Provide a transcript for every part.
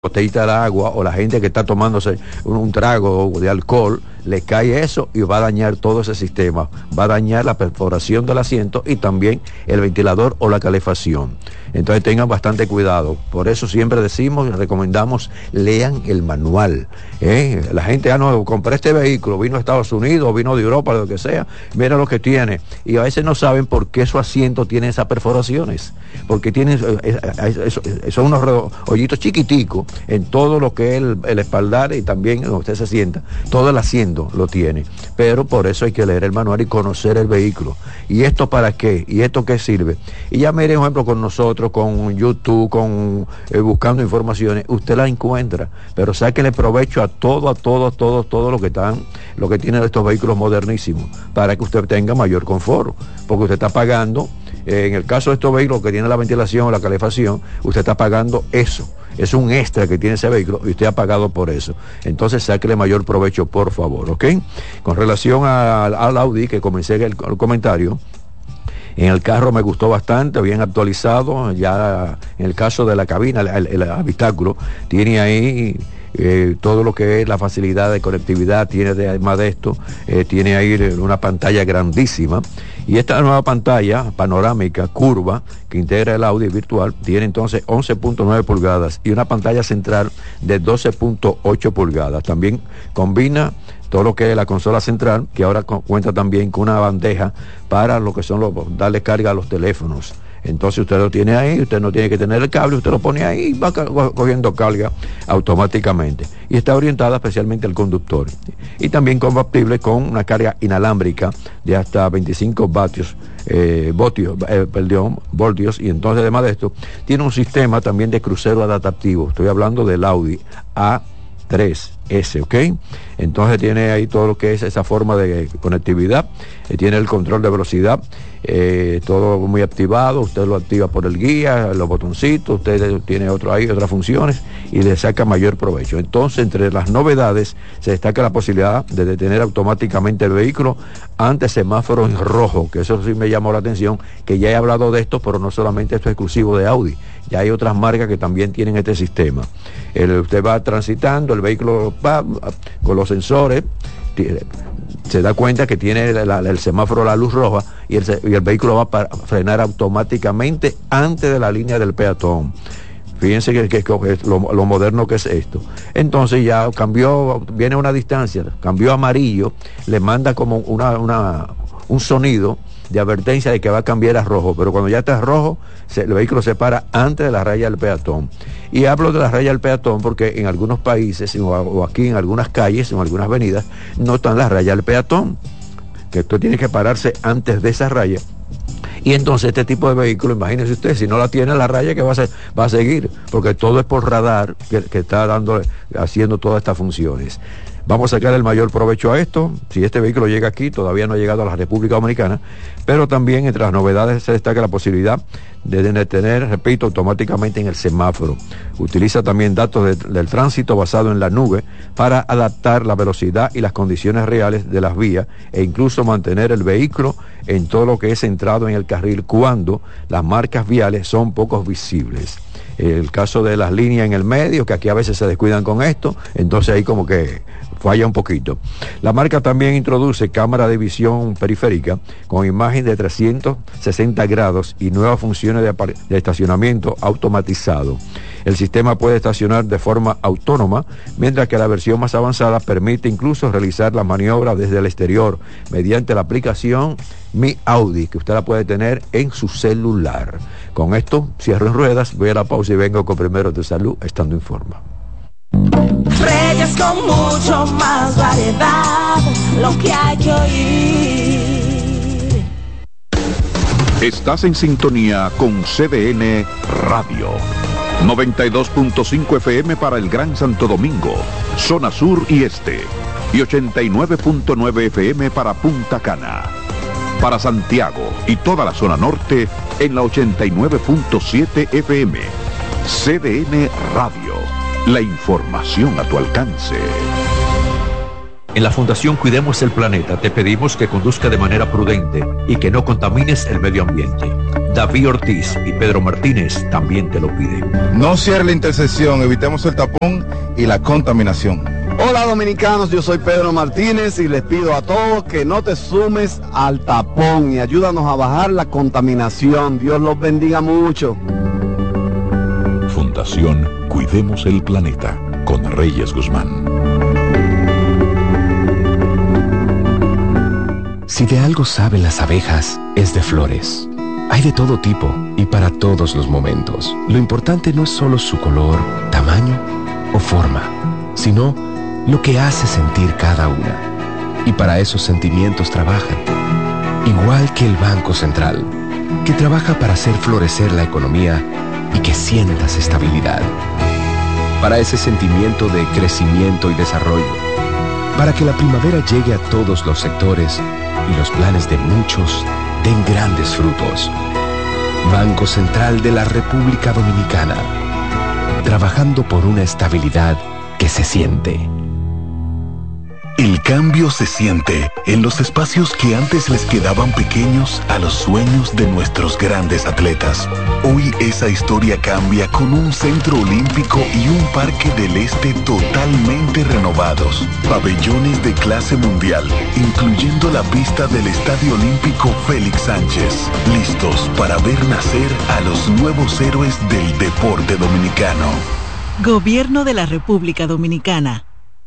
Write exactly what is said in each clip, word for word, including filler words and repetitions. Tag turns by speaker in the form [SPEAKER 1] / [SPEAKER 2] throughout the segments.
[SPEAKER 1] botellita de agua o la gente que está tomándose un, un trago de alcohol, le cae eso y va a dañar todo ese sistema, va a dañar la perforación del asiento y también el ventilador o la calefacción. Entonces tengan bastante cuidado. Por eso siempre decimos, recomendamos, lean el manual. ¿eh? La gente, ah, no, compré este vehículo, vino a Estados Unidos, vino de Europa, lo que sea, mira lo que tiene. Y a veces no saben por qué su asiento tiene esas perforaciones, porque tiene, eh, eh, son unos hoyitos chiquiticos en todo lo que es el, el espaldar y también donde usted se sienta, todo el asiento lo tiene, pero por eso hay que leer el manual y conocer el vehículo. ¿Y esto para qué? ¿Y esto qué sirve? Y ya miren, por ejemplo, con nosotros, con YouTube, con eh, buscando informaciones, usted la encuentra, pero sáquenle provecho a todo, a todo, a todo, todo lo que están, lo que tienen estos vehículos modernísimos, para que usted tenga mayor confort, porque usted está pagando, eh, en el caso de estos vehículos que tienen la ventilación o la calefacción, usted está pagando eso. Es un extra que tiene ese vehículo y usted ha pagado por eso. Entonces sáquele mayor provecho, por favor, ¿ok? Con relación al, al Audi, que comencé el, el comentario, en el carro me gustó bastante, bien actualizado. Ya en el caso de la cabina, el, el habitáculo, tiene ahí eh, todo lo que es la facilidad de conectividad, tiene de, además de esto, eh, tiene ahí una pantalla grandísima. Y esta nueva pantalla panorámica curva que integra el Audi virtual tiene entonces once punto nueve pulgadas y una pantalla central de doce punto ocho pulgadas. También combina todo lo que es la consola central, que ahora cuenta también con una bandeja para lo que son los, darle carga a los teléfonos. Entonces usted lo tiene ahí, usted no tiene que tener el cable, usted lo pone ahí y va cogiendo carga automáticamente. Y está orientada especialmente al conductor. Y también compatible con una carga inalámbrica de hasta veinticinco vatios, eh, voltios, eh, perdón, voltios. Y entonces, además de esto, tiene un sistema también de crucero adaptativo. Estoy hablando del Audi A tres ese, ¿ok? Entonces tiene ahí todo lo que es esa forma de conectividad, eh, tiene el control de velocidad, eh, todo muy activado, usted lo activa por el guía, los botoncitos, usted tiene otro ahí, otras funciones y le saca mayor provecho. Entonces, entre las novedades se destaca la posibilidad de detener automáticamente el vehículo ante semáforo en rojo, que eso sí me llamó la atención, que ya he hablado de esto, pero no solamente esto es exclusivo de Audi, ya hay otras marcas que también tienen este sistema. El, usted va transitando, el vehículo va con los sensores, se da cuenta que tiene la, el semáforo, la luz roja, y el, y el vehículo va a frenar automáticamente antes de la línea del peatón. Fíjense que, que, que lo, lo moderno que es esto. Entonces ya cambió, viene a una distancia, cambió a amarillo, le manda como una, una, un sonido de advertencia de que va a cambiar a rojo, pero cuando ya está rojo, se, el vehículo se para antes de la raya del peatón. Y hablo de la raya del peatón porque en algunos países, o, o aquí en algunas calles, o en algunas avenidas, no están las rayas del peatón, que usted tiene que pararse antes de esa raya. Y entonces este tipo de vehículo, imagínese usted, si no la tiene la raya, que va a, ser, va a seguir, porque todo es por radar que, que está dando, haciendo todas estas funciones. Vamos a sacar el mayor provecho a esto. Si este vehículo llega aquí, todavía no ha llegado a la República Dominicana, pero también entre las novedades se destaca la posibilidad de detener, repito, automáticamente en el semáforo. Utiliza también datos de, del tránsito basado en la nube para adaptar la velocidad y las condiciones reales de las vías e incluso mantener el vehículo en todo lo que es centrado en el carril cuando las marcas viales son poco visibles. El caso de las líneas en el medio, que aquí a veces se descuidan con esto, entonces ahí como que falla un poquito. La marca también introduce cámara de visión periférica con imagen de trescientos sesenta grados y nuevas funciones de, de estacionamiento automatizado. El sistema puede estacionar de forma autónoma, mientras que la versión más avanzada permite incluso realizar las maniobras desde el exterior mediante la aplicación Mi Audi, que usted la puede tener en su celular. Con esto cierro en ruedas, voy a la pausa y vengo con Primero de Salud, estando en forma.
[SPEAKER 2] Reyes con mucho más variedad, lo que hay que oír.
[SPEAKER 3] Estás en sintonía con C D N Radio. noventa y dos punto cinco F M para el Gran Santo Domingo, zona sur y este. Y ochenta y nueve punto nueve F M para Punta Cana. Para Santiago y toda la zona norte en la ochenta y nueve punto siete F M. C D N Radio. La información a tu alcance.
[SPEAKER 1] En la Fundación Cuidemos el Planeta te pedimos que conduzca de manera prudente y que no contamines el medio ambiente. David Ortiz y Pedro Martínez también te lo piden.
[SPEAKER 4] No cierre la intersección, evitemos el tapón y la contaminación.
[SPEAKER 5] Hola dominicanos, yo soy Pedro Martínez y les pido a todos que no te sumes al tapón y ayúdanos a bajar la contaminación. Dios los bendiga mucho.
[SPEAKER 3] Fundación Cuidemos el Planeta con Reyes Guzmán.
[SPEAKER 6] Si de algo saben las abejas, es de flores. Hay de todo tipo y para todos los momentos. Lo importante no es solo su color, tamaño o forma, sino lo que hace sentir cada una. Y para esos sentimientos trabajan. Igual que el Banco Central, que trabaja para hacer florecer la economía y que sientas estabilidad. Para ese sentimiento de crecimiento y desarrollo. Para que la primavera llegue a todos los sectores y los planes de muchos den grandes frutos. Banco Central de la República Dominicana. Trabajando por una estabilidad que se siente.
[SPEAKER 7] El cambio se siente en los espacios que antes les quedaban pequeños a los sueños de nuestros grandes atletas. Hoy esa historia cambia con un centro olímpico y un parque del este totalmente renovados. Pabellones de clase mundial, incluyendo la pista del Estadio Olímpico Félix Sánchez. Listos para ver nacer a los nuevos héroes del deporte dominicano.
[SPEAKER 8] Gobierno de la República Dominicana.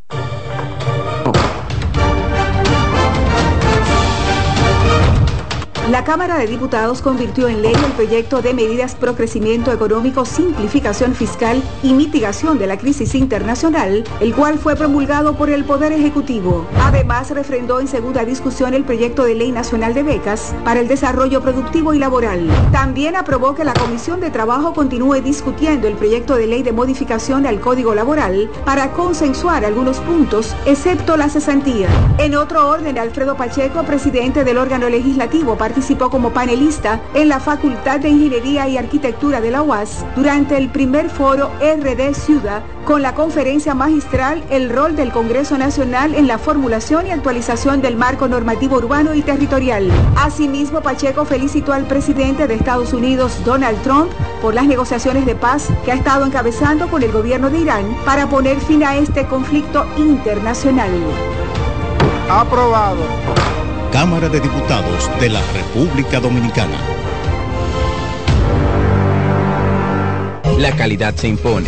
[SPEAKER 9] La Cámara de Diputados convirtió en ley el proyecto de medidas pro crecimiento económico, simplificación fiscal y mitigación de la crisis internacional, el cual fue promulgado por el Poder Ejecutivo. Además, refrendó en segunda discusión el proyecto de ley nacional de becas para el desarrollo productivo y laboral. También aprobó que la Comisión de Trabajo continúe discutiendo el proyecto de ley de modificación al Código Laboral para consensuar algunos puntos, excepto la cesantía. En otro orden, Alfredo Pacheco, presidente del órgano legislativo, participó como panelista en la Facultad de Ingeniería y Arquitectura de la U A S durante el primer foro R D Ciudad con la conferencia magistral El rol del Congreso Nacional en la formulación y actualización del marco normativo urbano y territorial. Asimismo, Pacheco felicitó al presidente de Estados Unidos, Donald Trump, por las negociaciones de paz que ha estado encabezando con el gobierno de Irán para poner fin a este conflicto internacional.
[SPEAKER 5] Aprobado.
[SPEAKER 10] Cámara de Diputados de la República Dominicana.
[SPEAKER 11] La calidad se impone.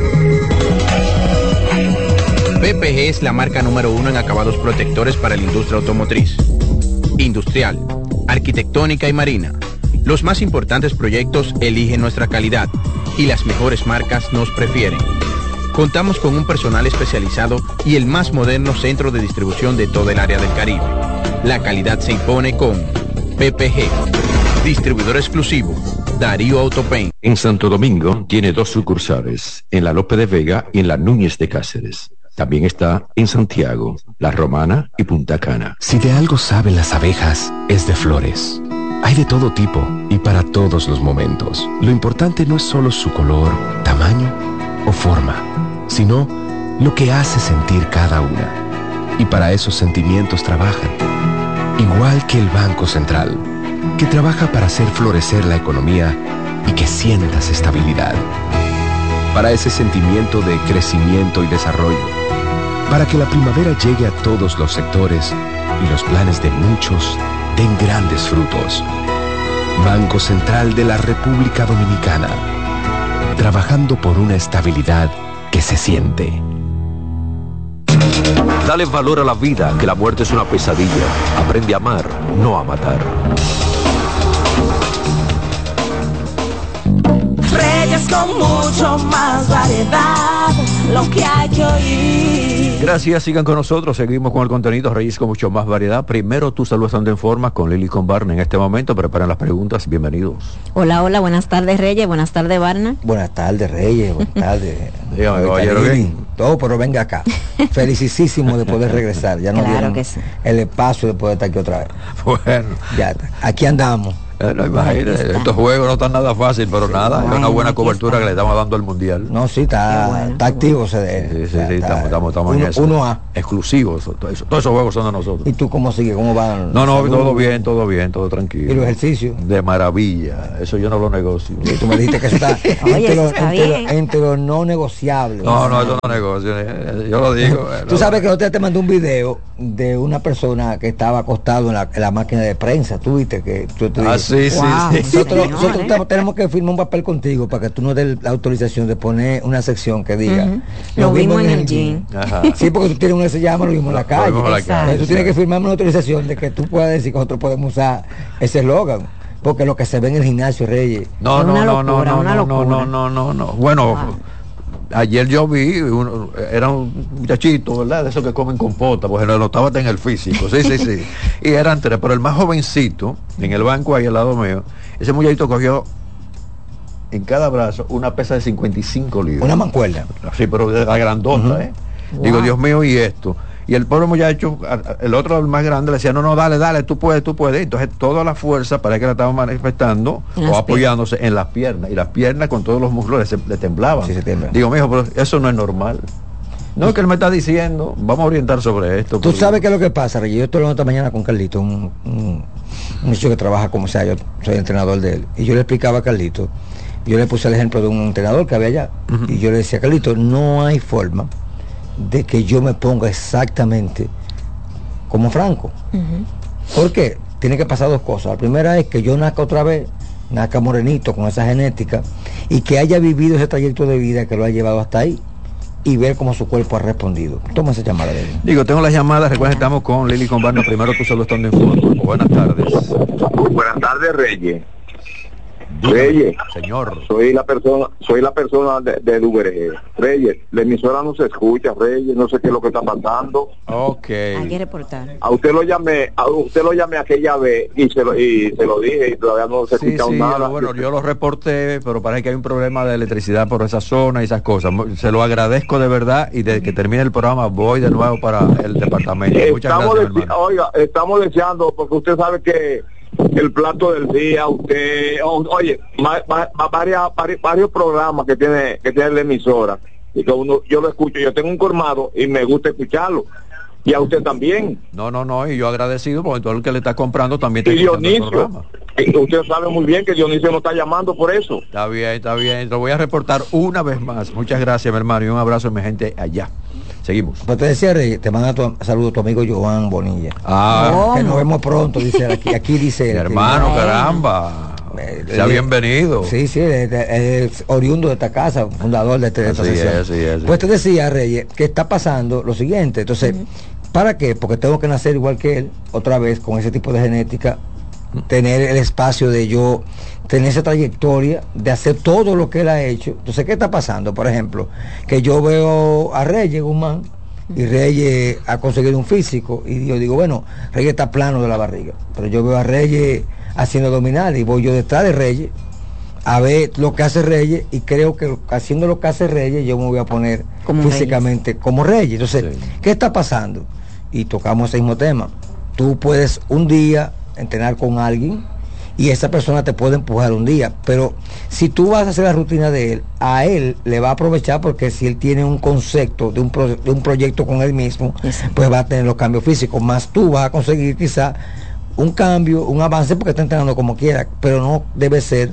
[SPEAKER 11] P P G es la marca número uno en acabados protectores para la industria automotriz, industrial, arquitectónica y marina. Los más importantes proyectos eligen nuestra calidad y las mejores marcas nos prefieren. Contamos con un personal especializado y el más moderno centro de distribución de todo el área del Caribe. La calidad se impone con P P G. Distribuidor exclusivo, Darío Autopaint.
[SPEAKER 1] En Santo Domingo tiene dos sucursales, en la Lope de Vega y en la Núñez de Cáceres. También está en Santiago, La Romana y Punta Cana.
[SPEAKER 6] Si de algo saben las abejas, es de flores. Hay de todo tipo y para todos los momentos. Lo importante no es solo su color, tamaño o forma, sino lo que hace sentir cada una. Y para esos sentimientos trabajan. Igual que el Banco Central, que trabaja para hacer florecer la economía y que sientas estabilidad. Para ese sentimiento de crecimiento y desarrollo. Para que la primavera llegue a todos los sectores y los planes de muchos den grandes frutos. Banco Central de la República Dominicana. Trabajando por una estabilidad que se siente.
[SPEAKER 1] Dale valor a la vida, que la muerte es una pesadilla. Aprende a amar, no a matar.
[SPEAKER 2] Reyes con mucho más variedad, lo que hay que oír.
[SPEAKER 1] Gracias, sigan con nosotros, seguimos con el contenido Reyes con mucho más variedad. Primero, tu salud estando en forma con Lili con Barna. En este momento preparen las preguntas, bienvenidos.
[SPEAKER 12] Hola, hola, buenas tardes Reyes, buenas tardes Barna.
[SPEAKER 13] Buenas tardes Reyes, buenas tardes.
[SPEAKER 1] Dígame, caballero, bien.
[SPEAKER 13] Todo, pero venga acá. Felicísimo de poder regresar. Ya no
[SPEAKER 12] claro
[SPEAKER 13] dieron
[SPEAKER 12] que sí.
[SPEAKER 13] el espacio de poder estar aquí otra vez.
[SPEAKER 1] Bueno.
[SPEAKER 13] Ya está. Aquí andamos.
[SPEAKER 1] Eh, no, imagínate, estos juegos no están nada fácil, pero sí, nada, bueno, es una buena cobertura que le estamos dando al mundial.
[SPEAKER 13] No, sí, está, bueno, está activo C D N.
[SPEAKER 1] Sí, sí,
[SPEAKER 13] está,
[SPEAKER 1] sí,
[SPEAKER 13] está,
[SPEAKER 1] estamos, estamos, estamos
[SPEAKER 13] uno,
[SPEAKER 1] en eso.
[SPEAKER 13] uno A.
[SPEAKER 1] Exclusivos, todo eso, todos esos juegos son de nosotros.
[SPEAKER 13] ¿Y tú cómo sigue? ¿Cómo van?
[SPEAKER 1] No, no, todo bien, todo bien, todo tranquilo.
[SPEAKER 13] ¿Y los ejercicios?
[SPEAKER 1] De maravilla, eso yo no lo negocio.
[SPEAKER 13] Y tú me dijiste que eso está,
[SPEAKER 12] Oye,
[SPEAKER 13] entre, lo,
[SPEAKER 12] está
[SPEAKER 13] entre,
[SPEAKER 12] bien.
[SPEAKER 13] lo, entre lo no negociable.
[SPEAKER 1] No, no, eso no negocio, yo lo digo.
[SPEAKER 13] Tú
[SPEAKER 1] no,
[SPEAKER 13] sabes que el otro día te mandé un video de una persona que estaba acostado en la, en la máquina de prensa, tú viste que tú, tú
[SPEAKER 1] Ah, sí,
[SPEAKER 12] wow,
[SPEAKER 1] sí, sí.
[SPEAKER 13] Nosotros,
[SPEAKER 12] señor,
[SPEAKER 13] nosotros
[SPEAKER 12] ¿eh?
[SPEAKER 13] tenemos que firmar un papel contigo para que tú nos des la autorización de poner una sección que diga
[SPEAKER 12] Uh-huh. Lo vimos en el gym.
[SPEAKER 1] Ajá.
[SPEAKER 13] Sí, porque tú tienes uno que se llama Lo vimos en la calle.
[SPEAKER 1] Lo vimos en la calle,
[SPEAKER 13] Entonces, tú tienes que firmarme una autorización de que tú puedas decir que nosotros podemos usar ese eslogan. Porque lo que se ve en el gimnasio, Reyes.
[SPEAKER 1] No,
[SPEAKER 12] Es
[SPEAKER 1] no,
[SPEAKER 12] una
[SPEAKER 1] no, no,
[SPEAKER 12] locura,
[SPEAKER 1] no,
[SPEAKER 12] una
[SPEAKER 1] no, no,
[SPEAKER 12] locura.
[SPEAKER 1] no, no, no. Bueno,
[SPEAKER 12] Wow.
[SPEAKER 1] ayer yo vi, un, era un muchachito, ¿verdad? De esos que comen compota, porque lo notaba hasta en el físico, sí, sí, sí. Y eran tres, pero el más jovencito, en el banco ahí al lado mío, ese muchachito cogió en cada brazo una pesa de cincuenta y cinco libras.
[SPEAKER 13] Una mancuerna.
[SPEAKER 1] Sí, pero de la grandota,
[SPEAKER 13] Uh-huh.
[SPEAKER 1] ¿eh? Digo, Dios mío, ¿y esto? Y el pobre muchacho, el otro, el más grande, le decía, no, no, dale, dale, tú puedes, tú puedes. Entonces toda la fuerza parece que la estaba manifestando
[SPEAKER 12] Las
[SPEAKER 1] o apoyándose en las piernas. Y las piernas con todos los muslos le, le temblaban.
[SPEAKER 13] Sí, se tiemblan.
[SPEAKER 1] Digo, mijo, pero eso no es normal. No, es que él me está diciendo, vamos a orientar sobre esto.
[SPEAKER 13] Tú
[SPEAKER 1] porque-
[SPEAKER 13] sabes qué es lo que pasa, Reyes. Yo estoy hablando esta mañana con Carlito, un, un, un muchacho que trabaja como sea, yo soy entrenador de él. Y yo le explicaba a Carlito, yo le puse el ejemplo de un entrenador que había allá.
[SPEAKER 1] Ujú.
[SPEAKER 13] Y yo le decía, Carlito, no hay forma de que yo me ponga exactamente como Franco.
[SPEAKER 12] Uh-huh.
[SPEAKER 13] ¿Por qué? Tiene que pasar dos cosas. La primera es que yo nazca otra vez, nazca morenito con esa genética y que haya vivido ese trayecto de vida que lo ha llevado hasta ahí y ver cómo su cuerpo ha respondido. Toma esa llamada de él.
[SPEAKER 1] Digo, tengo las llamadas, recuerden, estamos con Lili Combarno. Primero tú solo estando en fútbol. Buenas tardes.
[SPEAKER 14] Buenas tardes, Reyes.
[SPEAKER 1] Dígame,
[SPEAKER 14] Reyes,
[SPEAKER 1] señor.
[SPEAKER 14] soy la persona, soy la persona de, de Duvergé. Reyes, la emisora no se escucha, Reyes, no sé qué es lo que está pasando.
[SPEAKER 1] Ok.
[SPEAKER 12] Hay que reportar.
[SPEAKER 14] A usted lo llamé, a usted lo llamé aquella vez y se lo, y se lo dije y todavía no se ha
[SPEAKER 1] Sí,
[SPEAKER 14] escuchado
[SPEAKER 1] sí,
[SPEAKER 14] nada.
[SPEAKER 1] bueno, yo lo reporté, pero parece que hay un problema de electricidad por esa zona y esas cosas. Se lo agradezco de verdad y desde que termine el programa voy de nuevo para el departamento. Muchas
[SPEAKER 14] Estamos
[SPEAKER 1] gracias,
[SPEAKER 14] dese-
[SPEAKER 1] hermano.
[SPEAKER 14] oiga, estamos deseando, porque usted sabe que el plato del día, usted, o- oye, ma- ma- ma- varias, vari- varios programas que tiene que tiene la emisora, y que uno, yo lo escucho, yo tengo un colmado y me gusta escucharlo, y a usted también.
[SPEAKER 1] No, no, no, y yo agradecido porque todo el que le está comprando también está
[SPEAKER 14] Y
[SPEAKER 1] escuchando el
[SPEAKER 14] Dionisio,
[SPEAKER 1] programa.
[SPEAKER 14] y usted sabe muy bien que Dionisio no está llamando por eso.
[SPEAKER 1] Está bien, está bien. Lo voy a reportar una vez más. Muchas gracias, mi hermano, y un abrazo a mi gente allá. Seguimos.
[SPEAKER 13] Pues te decía, Rey, te manda tu saludo tu amigo Joan Bonilla.
[SPEAKER 1] Ah,
[SPEAKER 13] Que nos vemos pronto, dice él aquí. Aquí dice él.
[SPEAKER 1] hermano,
[SPEAKER 13] que-
[SPEAKER 1] caramba.
[SPEAKER 13] Eh,
[SPEAKER 1] Sea
[SPEAKER 13] eh,
[SPEAKER 1] bienvenido.
[SPEAKER 13] Sí, sí, es, es oriundo de esta casa, fundador de, este, de esta
[SPEAKER 1] Así
[SPEAKER 13] sesión.
[SPEAKER 1] es, así es, sí.
[SPEAKER 13] Pues te decía, Reyes, que está pasando lo siguiente. Entonces, ¿para qué? Porque tengo que nacer igual que él, otra vez, con ese tipo de genética, tener el espacio de yo, tener esa trayectoria, de hacer todo lo que él ha hecho. Entonces, ¿qué está pasando? Por ejemplo, que yo veo a Reyes Guzmán, y Reyes ha conseguido un físico, y yo digo, bueno, Reyes está plano de la barriga, pero yo veo a Reyes haciendo abdominales y voy yo detrás de Reyes a ver lo que hace Reyes, y creo que haciendo lo que hace Reyes yo me voy a poner
[SPEAKER 12] Como
[SPEAKER 13] físicamente
[SPEAKER 12] Reyes.
[SPEAKER 13] como Reyes. Entonces,
[SPEAKER 1] Sí.
[SPEAKER 13] ¿qué está pasando? Y tocamos ese mismo tema. Tú puedes un día entrenar con alguien y esa persona te puede empujar un día, pero si tú vas a hacer la rutina de él, a él le va a aprovechar, porque si él tiene un concepto de un, pro- de un proyecto con él mismo,
[SPEAKER 12] Exacto.
[SPEAKER 13] pues va a tener los cambios físicos, más tú vas a conseguir quizá un cambio, un avance, porque está entrenando como quiera, pero no debe ser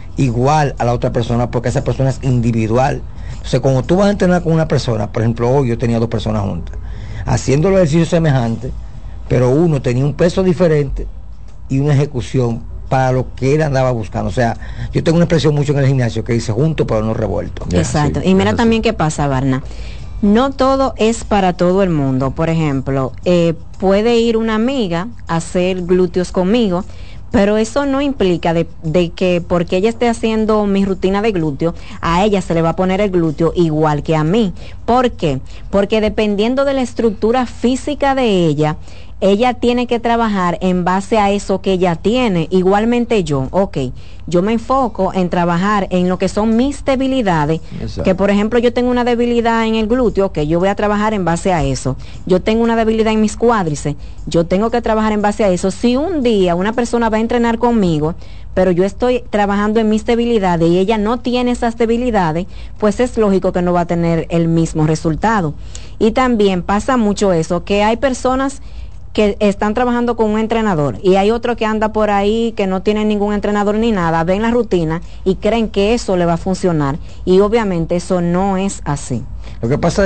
[SPEAKER 13] igual a la otra persona, porque esa persona es individual. Entonces, cuando tú vas a entrenar con una persona, por ejemplo, hoy yo tenía dos personas juntas, haciendo los ejercicios semejantes, pero uno tenía un peso diferente y una ejecución para lo que él andaba buscando. O sea, yo tengo una expresión mucho en el gimnasio que dice junto pero no revuelto.
[SPEAKER 1] Ya,
[SPEAKER 12] Exacto.
[SPEAKER 1] sí,
[SPEAKER 12] Y mira
[SPEAKER 1] eso
[SPEAKER 12] también qué pasa, Barna. No todo es para todo el mundo. Por ejemplo, eh, puede ir una amiga a hacer glúteos conmigo, pero eso no implica de, de que porque ella esté haciendo mi rutina de glúteo, a ella se le va a poner el glúteo igual que a mí. ¿Por qué? Porque dependiendo de la estructura física de ella, ella tiene que trabajar en base a eso que ella tiene. Igualmente yo, ok, yo me enfoco en trabajar en lo que son mis debilidades. Exacto. Que por ejemplo yo tengo una debilidad en el glúteo, que yo voy a trabajar en base a eso. Yo tengo una debilidad en mis cuádriceps, yo tengo que trabajar en base a eso. Si un día una persona va a entrenar conmigo, pero yo estoy trabajando en mis debilidades y ella no tiene esas debilidades, pues es lógico que no va a tener el mismo resultado. Y también pasa mucho eso, que hay personas que están trabajando con un entrenador y hay otro que anda por ahí que no tiene ningún entrenador ni nada, ven la rutina y creen que eso le va a funcionar, y obviamente eso no es así.
[SPEAKER 13] Lo que pasa